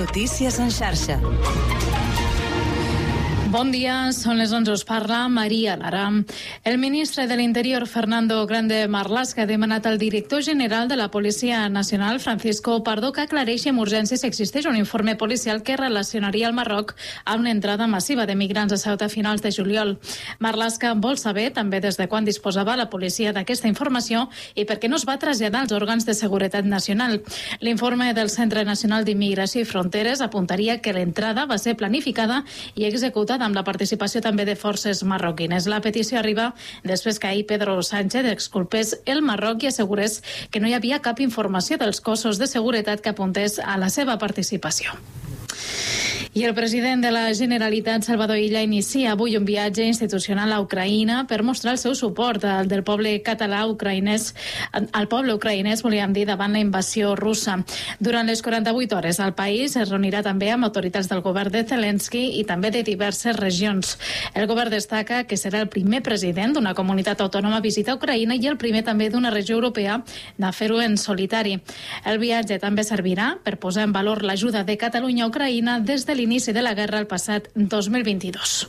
Notícies en xarxa. Bon dia, són les 11, us parla Maria Lara. El ministre de l'Interior, Fernando Grande Marlaska, ha demanat al director general de la Policia Nacional, Francisco Pardo, que aclareixi amb urgència si existeix un informe policial que relacionaria el Marroc amb l'entrada massiva de migrants a Ceuta a finals de juliol. Marlaska vol saber també des de quan disposava la policia d'aquesta informació i per què no es va traslladar als òrgans de seguretat nacional. L'informe del Centre Nacional d'Immigració i Fronteres apuntaria que l'entrada va ser planificada i executada amb la participació també de forces marroquines. La petició arriba després que ahir Pedro Sánchez exculpés el Marroc i assegurés que no hi havia cap informació dels cossos de seguretat que apuntés a la seva participació. I el president de la Generalitat, Salvador Illa, inicia avui un viatge institucional a Ucraïna per mostrar el seu suport al del poble català ucraïnès, al poble ucraïnès, volíem dir, davant la invasió russa. Durant les 48 hores al país es reunirà també amb autoritats del govern de Zelensky i també de diverses regions. El govern destaca que serà el primer president d'una comunitat autònoma a visitar Ucraïna i el primer també d'una regió europea de fer-ho en solitari. El viatge també servirà per posar en valor l'ajuda de Catalunya a Ucraïna des de l'inici de la guerra el passat 2022.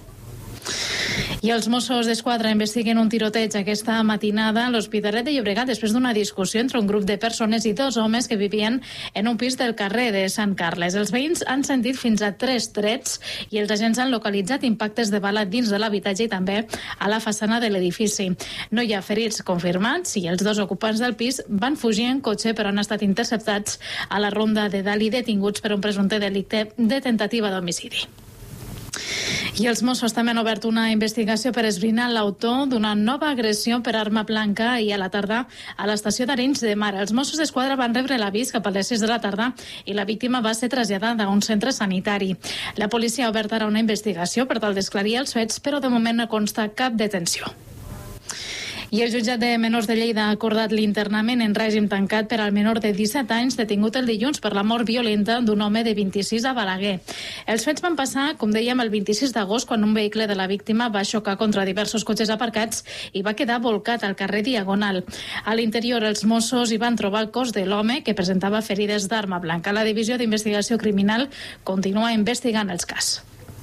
I els Mossos d'Esquadra investiguen un tiroteig aquesta matinada a l'Hospitalet de Llobregat després d'una discussió entre un grup de persones i dos homes que vivien en un pis del carrer de Sant Carles. Els veïns han sentit fins a 3 trets i els agents han localitzat impactes de bala dins de l'habitatge i també a la façana de l'edifici. No hi ha ferits confirmats i els dos ocupants del pis van fugir en cotxe però han estat interceptats a la ronda de Dalt i detinguts per un presumpte delicte de tentativa d'homicidi. I els Mossos també han obert una investigació per esbrinar l'autor d'una nova agressió per arma blanca ahir a la tarda a l'estació d'Arenys de Mar. Els Mossos d'Esquadra van rebre l'avís cap a les 6 de la tarda i la víctima va ser traslladada a un centre sanitari. La policia ha obert ara una investigació per tal d'esclarir els fets, però de moment no consta cap detenció. I el jutjat de menors de Lleida ha acordat l'internament en règim tancat per al menor de 17 anys detingut el dilluns per la mort violenta d'un home de 26 a Balaguer. Els fets van passar, com dèiem, el 26 d'agost quan un vehicle de la víctima va xocar contra diversos cotxes aparcats i va quedar volcat al carrer Diagonal. A l'interior els Mossos hi van trobar el cos de l'home que presentava ferides d'arma blanca. La Divisió d'Investigació Criminal continua investigant els cas.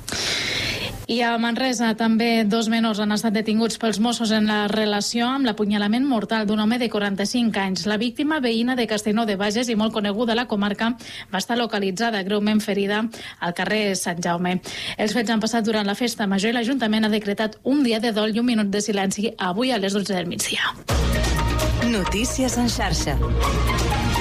I a Manresa també 2 menors han estat detinguts pels Mossos en la relació amb l'apunyalament mortal d'un home de 45 anys. La víctima, veïna de Castellnou de Bages i molt coneguda a la comarca, va estar localitzada greument ferida al carrer Sant Jaume. Els fets han passat durant la festa major i l'Ajuntament ha decretat un dia de dol i un minut de silenci avui a les 12 del migdia. Notícies en xarxa.